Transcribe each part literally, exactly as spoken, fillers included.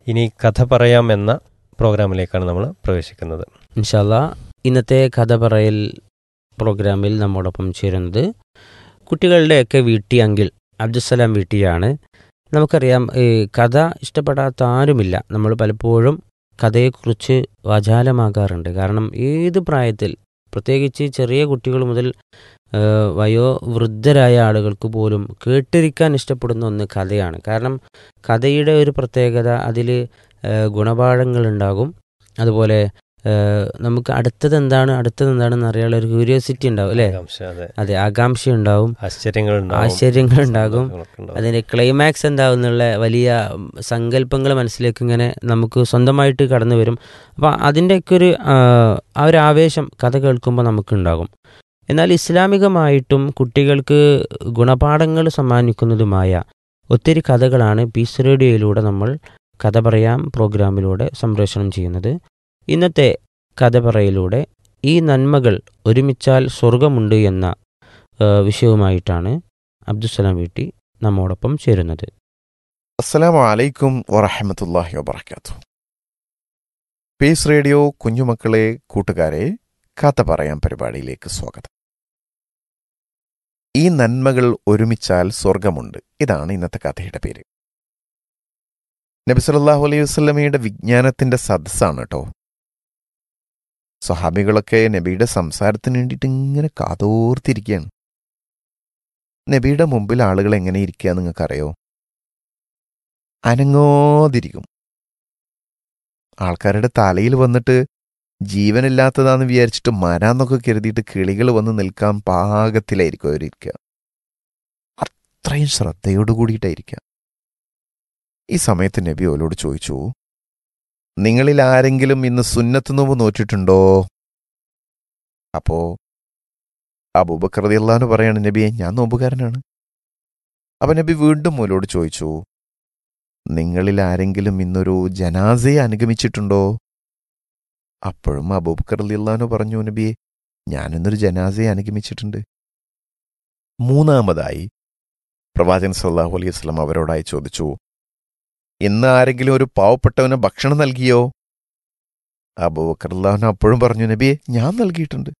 ഇനി കഥ പറയാം എന്ന പ്രോഗ്രാമിലേക്കാണ് നമ്മൾ പ്രവേശിക്കുന്നത്. ഇൻഷാ അല്ലാ ഇന്നത്തെ കഥ പറയൽ പ്രോഗ്രാമിൽ നമ്മോടൊപ്പം ചേരുന്നത് കുട്ടികളുടെയൊക്കെ വീട്ടി അങ്കിൾ അബ്ദുസ്സലാം വീട്ടിയാണ്. നമുക്കറിയാം ഈ കഥ ഇഷ്ടപ്പെടാത്ത ആരുമില്ല. നമ്മൾ പലപ്പോഴും കഥയെക്കുറിച്ച് വാചാലമാകാറുണ്ട്. കാരണം ഏത് പ്രായത്തിൽ, പ്രത്യേകിച്ച് ചെറിയ കുട്ടികൾ മുതൽ വയോവൃദ്ധരായ ആളുകൾക്ക് പോലും കേട്ടിരിക്കാൻ ഇഷ്ടപ്പെടുന്ന ഒന്ന് കഥയാണ്. കാരണം കഥയുടെ ഒരു പ്രത്യേകത, അതിൽ ഗുണപാഠങ്ങളുണ്ടാകും. അതുപോലെ നമുക്ക് അടുത്തത് എന്താണ് അടുത്തത് എന്താണെന്ന് അറിയാനുള്ള ഒരു ക്യൂരിയോസിറ്റി ഉണ്ടാവും അല്ലേ? അതെ, ആകാംക്ഷ ഉണ്ടാവും, ആശ്ചര്യങ്ങളുണ്ടാകും. അതിൻ്റെ ക്ലൈമാക്സ് എന്താവുന്നുള്ള വലിയ സങ്കല്പങ്ങൾ മനസ്സിലേക്ക് ഇങ്ങനെ നമുക്ക് സ്വന്തമായിട്ട് കടന്നു വരും. അപ്പോൾ അതിൻ്റെയൊക്കെ ഒരു ആ ഒരു ആവേശം കഥ കേൾക്കുമ്പോൾ നമുക്കുണ്ടാകും. എന്നാൽ ഇസ്ലാമികമായിട്ടും കുട്ടികൾക്ക് ഗുണപാഠങ്ങൾ സമ്മാനിക്കുന്നതുമായ ഒത്തിരി കഥകളാണ് പീസ് റേഡിയോയിലൂടെ നമ്മൾ കഥ പറയാം പ്രോഗ്രാമിലൂടെ സംപ്രേഷണം ചെയ്യുന്നത്. ഇന്നത്തെ കഥ പറയിലൂടെ ഈ നന്മകൾ ഒരുമിച്ചാൽ സ്വർഗമുണ്ട് എന്ന വിഷയവുമായിട്ടാണ് അബ്ദുസ്സലാം വീട്ടി നമ്മോടൊപ്പം ചേരുന്നത്. അസ്സലാമു അലൈക്കും വറഹ്മത്തുള്ളാഹി വബറകാതുഹു. പീസ് റേഡിയോ കുഞ്ഞുമക്കളെ, കൂട്ടുകാരെ, കഥ പറയാം പരിപാടിയിലേക്ക് സ്വാഗതം. ഈ നന്മകൾ ഒരുമിച്ചാൽ സ്വർഗമുണ്ട്, ഇതാണ് ഇന്നത്തെ കഥയുടെ പേര്. നബി സല്ലല്ലാഹു അലൈഹി വസല്ലമയുടെ വിജ്ഞാനത്തിന്റെ സദസ്സാണ് കേട്ടോ. സ്വഹാബികളൊക്കെ നബിയുടെ സംസാരത്തിന് വേണ്ടിയിട്ട് ഇങ്ങനെ കാതോർത്തിരിക്കുകയാണ്. നബിയുടെ മുമ്പിൽ ആളുകൾ എങ്ങനെ ഇരിക്കുക നിങ്ങൾക്കറിയോ? അനങ്ങാതിരിക്കും. ആൾക്കാരുടെ തലയിൽ വന്നിട്ട് ജീവനില്ലാത്തതാന്ന് വിചാരിച്ചിട്ട് മരാന്നൊക്കെ കരുതിയിട്ട് കിളികൾ വന്ന് നിൽക്കാൻ പാകത്തിലായിരിക്കും അവരിയ്ക്കുക. അത്രയും ശ്രദ്ധയോടു കൂടിയിട്ടായിരിക്കുക. ഈ സമയത്ത് നബി അവരോട് ചോദിച്ചു, നിങ്ങളിൽ ആരെങ്കിലും ഇന്ന് സുന്നത്ത് നോമ്പ് നോറ്റിട്ടുണ്ടോ? അപ്പോ അബൂബക്കർ റളിയല്ലാഹു അൻഹു പറയാണ്, നബിയെ, ഞാൻ നോമ്പുകാരനാണ്. അപ്പൊ നബി വീണ്ടും അവരോട് ചോദിച്ചു, നിങ്ങളിൽ ആരെങ്കിലും ഇന്നൊരു ജനാസയെ അനുഗമിച്ചിട്ടുണ്ടോ? അപ്പോഴും അബൂബക്കർ റളിയല്ലാഹു അൻഹു പറഞ്ഞു, നബിയെ, ഞാനിന്നൊരു ജനാസയെ അനുഗമിച്ചിട്ടുണ്ട്. മൂന്നാമതായി പ്രവാചകൻ സല്ലല്ലാഹു അലൈഹി വസല്ലം അവരോടായി ചോദിച്ചു, ഇന്ന് ആരെങ്കിലും ഒരു പാവപ്പെട്ടവന് ഭക്ഷണം നൽകിയോ? അബൂബക്കർ റളിയല്ലാഹു അൻഹു അപ്പോഴും പറഞ്ഞു, നബിയെ, ഞാൻ നൽകിയിട്ടുണ്ട്.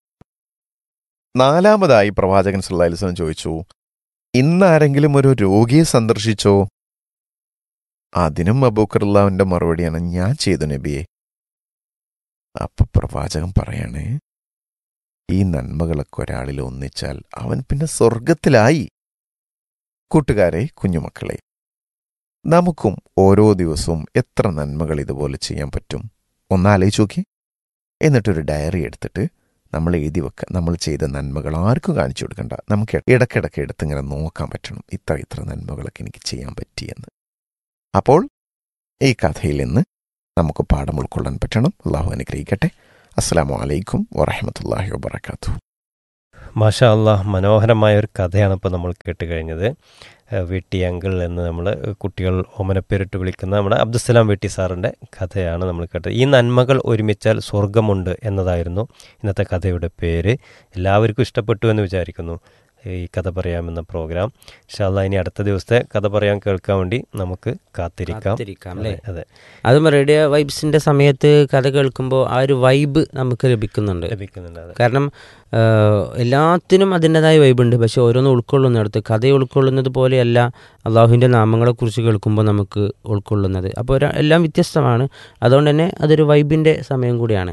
നാലാമതായി പ്രവാചകൻ സല്ലല്ലാഹു അലൈഹി വസല്ലം ചോദിച്ചു, ഇന്ന് ആരെങ്കിലും ഒരു രോഗിയെ സന്ദർശിച്ചോ? അതിനും അബൂബക്കർ റളിയല്ലാഹു അൻഹുവിന്റെ മറുപടിയാണ്, ഞാൻ ചെയ്തു നബിയെ. അപ്പൊ പ്രവാചകൻ പറയാണ്, ഈ നന്മകളൊക്കെ ഒരാളിൽ ഒന്നിച്ചാൽ അവൻ പിന്നെ സ്വർഗത്തിലായി. കൂട്ടുകാരെ, കുഞ്ഞുമക്കളെ, നമുക്കും ഓരോ ദിവസവും എത്ര നന്മകൾ ഇതുപോലെ ചെയ്യാൻ പറ്റും ഒന്നാലോചിച്ച് നോക്കി. എന്നിട്ടൊരു ഡയറി എടുത്തിട്ട് നമ്മൾ എഴുതി വെക്കുക. നമ്മൾ ചെയ്ത നന്മകൾ ആർക്കും കാണിച്ചു കൊടുക്കണ്ട. നമുക്ക് ഇടയ്ക്കിടയ്ക്ക് എടുത്ത് ഇങ്ങനെ നോക്കാൻ പറ്റണം, ഇത്ര ഇത്ര നന്മകളൊക്കെ എനിക്ക് ചെയ്യാൻ പറ്റിയെന്ന്. അപ്പോൾ ഈ കഥയിൽ നിന്ന് നമുക്ക് പാഠം ഉൾക്കൊള്ളാൻ പറ്റണം. അള്ളാഹു അനുഗ്രഹിക്കട്ടെ. അസ്സലാമു അലൈക്കും വറഹ്മത്തുള്ളാഹി വബറകാതുഹു. മാഷാ അല്ലാഹ്, മനോഹരമായ ഒരു കഥയാണ് ഇപ്പോൾ നമ്മൾ കേട്ട് കഴിഞ്ഞത്. വീട്ടി അങ്കിൾ എന്ന് നമ്മൾ കുട്ടികൾ ഓമനപ്പേരിട്ട് വിളിക്കുന്ന നമ്മുടെ അബ്ദുസ്സലാം വീട്ടി സാറിൻ്റെ കഥയാണ് നമ്മൾ കേട്ടത്. ഈ നന്മകൾ ഒരുമിച്ചാൽ സ്വർഗമുണ്ട് എന്നതായിരുന്നു ഇന്നത്തെ കഥയുടെ പേര്. എല്ലാവർക്കും ഇഷ്ടപ്പെട്ടു എന്ന് വിചാരിക്കുന്നു ഈ കഥ പറയാമെന്ന പ്രോഗ്രാം. ഇൻഷാ അല്ലാഹ്, ഇനി അടുത്ത ദിവസത്തെ കഥ പറയാൻ കേൾക്കാൻ വേണ്ടി നമുക്ക് കാത്തിരിക്കാം. അതെ, അതും റേഡിയോ വൈബ്സിന്റെ സമയത്ത് കഥ കേൾക്കുമ്പോൾ ആ ഒരു വൈബ് നമുക്ക് ലഭിക്കുന്നുണ്ട് ലഭിക്കുന്നുണ്ട് കാരണം എല്ലാത്തിനും അതിൻ്റെതായ വൈബുണ്ട്. പക്ഷെ ഓരോന്നും ഉൾക്കൊള്ളുന്നിടത്ത് കഥ ഉൾക്കൊള്ളുന്നത് പോലെയല്ല അള്ളാഹുവിൻ്റെ നാമങ്ങളെക്കുറിച്ച് കേൾക്കുമ്പോൾ നമുക്ക് ഉൾക്കൊള്ളുന്നത്. അപ്പോൾ എല്ലാം വ്യത്യസ്തമാണ്. അതുകൊണ്ട് തന്നെ അതൊരു വൈബിൻ്റെ സമയം കൂടിയാണ്.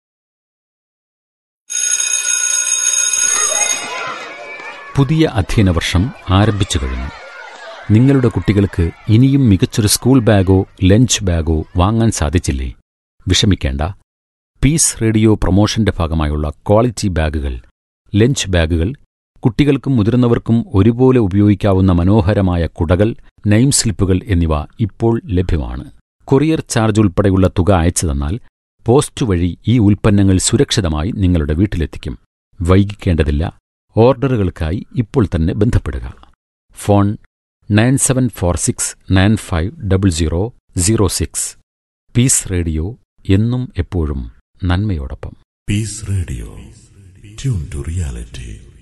പുതിയ അധ്യയന വർഷം ആരംഭിച്ചു കഴിഞ്ഞു. നിങ്ങളുടെ കുട്ടികൾക്ക് ഇനിയും മികച്ചൊരു സ്കൂൾ ബാഗോ ലഞ്ച് ബാഗോ വാങ്ങാൻ സാധിച്ചില്ലേ? വിഷമിക്കേണ്ട. പീസ് റേഡിയോ പ്രൊമോഷന്റെ ഭാഗമായുള്ള ക്വാളിറ്റി ബാഗുകൾ, ലഞ്ച് ബാഗുകൾ, കുട്ടികൾക്കും മുതിർന്നവർക്കും ഒരുപോലെ ഉപയോഗിക്കാവുന്ന മനോഹരമായ കുടകൾ, നെയിം സ്ലിപ്പുകൾ എന്നിവ ഇപ്പോൾ ലഭ്യമാണ്. കൊറിയർ ചാർജ് ഉൾപ്പെടെയുള്ള തുക അയച്ചു തന്നാൽ പോസ്റ്റ് വഴി ഈ ഉൽപ്പന്നങ്ങൾ സുരക്ഷിതമായി നിങ്ങളുടെ വീട്ടിലെത്തിക്കും. വൈകിക്കേണ്ടതില്ല. ഓർഡറുകൾക്കായി ഇപ്പോൾ തന്നെ ബന്ധപ്പെടുക. Phone nine seven four six nine five double zero zero six. Piece radio, എന്നും എപ്പോഴും നന്മയോടൊപ്പം. Piece radio, tune to reality.